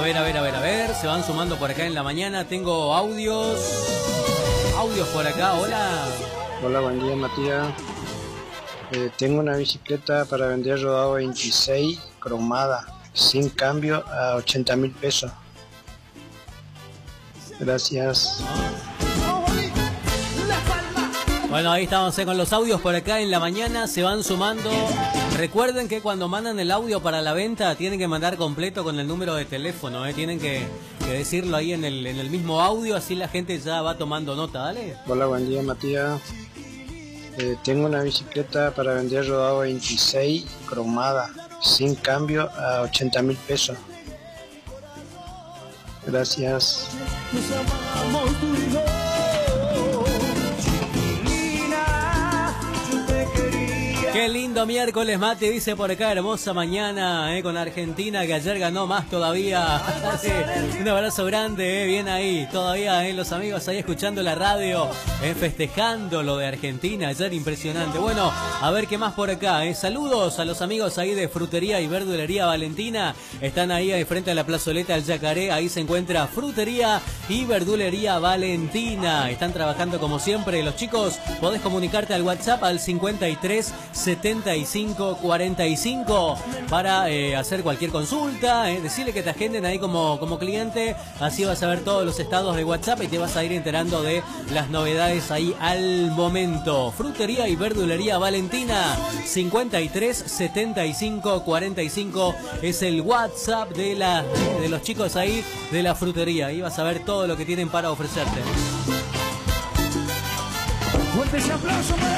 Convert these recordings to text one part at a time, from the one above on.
ver, se van sumando por acá en la mañana. Tengo audios por acá. Hola. Hola, buen día, Matías. Tengo una bicicleta para vender rodado 26 cromada, sin cambio, a 80.000 pesos. Gracias. Bueno, ahí estamos con los audios por acá en la mañana, se van sumando. Recuerden que cuando mandan el audio para la venta tienen que mandar completo con el número de teléfono, tienen que decirlo ahí en el mismo audio, así la gente ya va tomando nota, ¿dale? Hola, buen día, Matías. Tengo una bicicleta para vender rodado 26 cromada, sin cambio, a 80.000 pesos. Gracias. Qué lindo miércoles, Mate, dice por acá, hermosa mañana, con Argentina, que ayer ganó más todavía. Un abrazo grande, bien ahí, todavía, los amigos ahí escuchando la radio, festejando lo de Argentina, ayer impresionante. Bueno, a ver qué más por acá, saludos a los amigos ahí de Frutería y Verdulería Valentina, están ahí frente a la plazoleta del Yacaré, ahí se encuentra Frutería y Verdulería Valentina, están trabajando como siempre. Los chicos, podés comunicarte al WhatsApp al 53 75 45 para hacer cualquier consulta, decirle que te agenden ahí como cliente, así vas a ver todos los estados de WhatsApp y te vas a ir enterando de las novedades ahí al momento. Frutería y Verdulería Valentina, 53 75 45 es el WhatsApp de los chicos ahí de la frutería, y vas a ver todo lo que tienen para ofrecerte. Fuerte ese aplauso para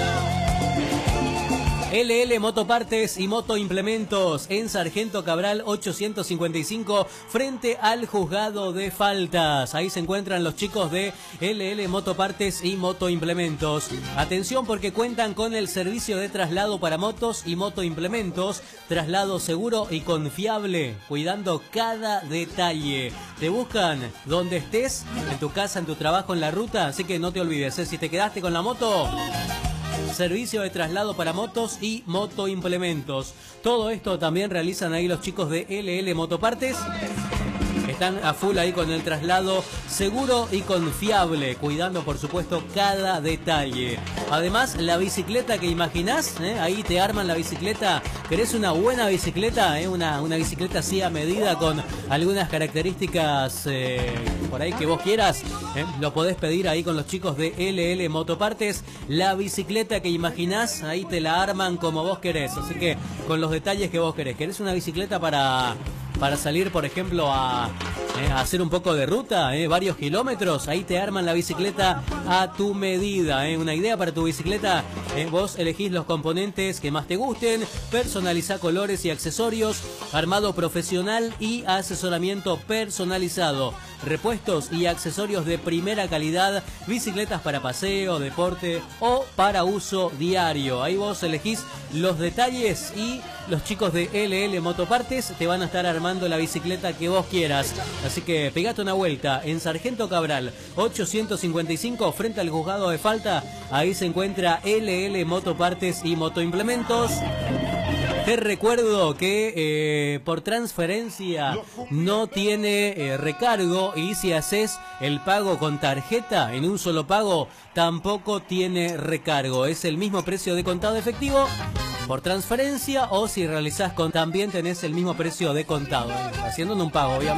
LL Motopartes y Motoimplementos en Sargento Cabral 855 frente al juzgado de faltas. Ahí se encuentran los chicos de LL Motopartes y Motoimplementos. Atención, porque cuentan con el servicio de traslado para motos y motoimplementos, traslado seguro y confiable, cuidando cada detalle. Te buscan donde estés, en tu casa, en tu trabajo, en la ruta, así que no te olvides, si te quedaste con la moto, servicio de traslado para motos y motoimplementos. Todo esto también realizan ahí los chicos de LL Motopartes. Están a full ahí con el traslado seguro y confiable, cuidando por supuesto cada detalle. Además, la bicicleta que imaginás, ahí te arman la bicicleta. ¿Querés una buena bicicleta? Una bicicleta así a medida con algunas características por ahí que vos quieras. Lo podés pedir ahí con los chicos de LL Motopartes. La bicicleta que imaginás, ahí te la arman como vos querés. Así que con los detalles que vos querés. ¿Querés una bicicleta para salir, por ejemplo, a hacer un poco de ruta, varios kilómetros? Ahí te arman la bicicleta a tu medida, una idea para tu bicicleta. Vos elegís los componentes que más te gusten, personalizá colores y accesorios, armado profesional y asesoramiento personalizado, repuestos y accesorios de primera calidad, bicicletas para paseo, deporte o para uso diario. Ahí vos elegís los detalles y los chicos de LL Motopartes te van a estar armando la bicicleta que vos quieras. Así que pegate una vuelta en Sargento Cabral 855 frente al juzgado de falta. Ahí se encuentra LL Motopartes y Motoimplementos. Te recuerdo que por transferencia no tiene recargo, y si haces el pago con tarjeta en un solo pago tampoco tiene recargo. Es el mismo precio de contado efectivo por transferencia, o si realizás también tenés el mismo precio de contado, haciendo un pago obviamente.